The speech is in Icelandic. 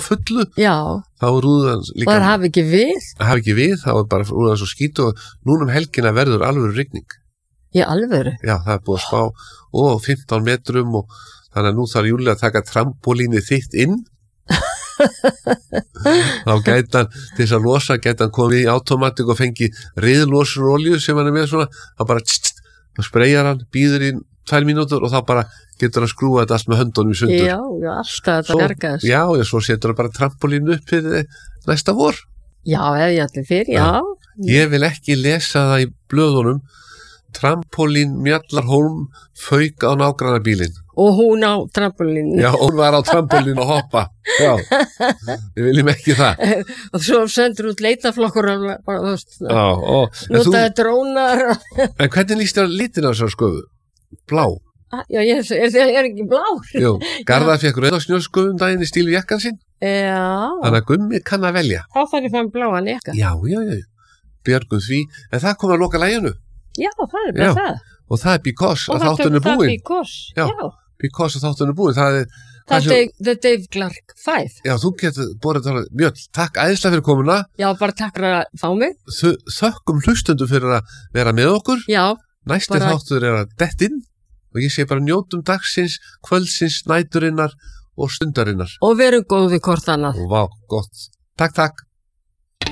fullu Já. þá rúðan líka. Og það hafi ekki við? Það hafi ekki við, þá bara rúðan svo skít og núna helgina verður alvöru rigning. Í alvöru? Já, það búið að spá og 15 metrum og þannig að nú þarf Júlía að taka trampolínið þitt inn. Þá gæti hann til þess að losa, gæti hann komið í automatik og fengi riðlosunolíu sem hann með svona, þá bara þá spreyjar hann, býður í 2 mínútur og þá bara getur hann skrúa þetta allt með höndunum í sundur. Já, alltaf þetta verkaðist. Já, svo setur hann bara trampolínu upp fyrir næsta vor. Já, ef ég allir fyrir, já. Ég vil ekki lesa það í blöðunum. Trampolín Mjallarhólm fauk á nágrannabílinn. Og hún á trampolínu. Já, hún var á trampolínu að hoppa. Já, við viljum ekki það. Og svo sendur út leitaflokkur bara, þú veist. Já, notaði drónar. En hvernig líst þér litin á þessar sköfu? Blá. Já, er ekki blár. Jú, Garðar fekk rauða snjósköfu daginn í stílu jakkan sinn. Já. Þannig að Gummi kann að velja. Þá þarf ég fann bláan jakka. Já. Björgum því. En það kom að loka læginu. Já, það er bara það. Og það er because að þáttunum er búin. Og það er because, já. Because að þáttunum er búin. Það er The Dave Clark 5. Já, þú getur borðið það. Mjöll, takk æðislega fyrir komuna. Já, bara takk fyrir að fá mig. Þökkum hlustendum fyrir að vera með okkur. Já. Næsti þáttur er að dett inn og ég sé bara njótum dagsins, kvöldsins, næturinnar og stundarinnar. Og verum góð við hvort annað. Og vá, gott. Takk.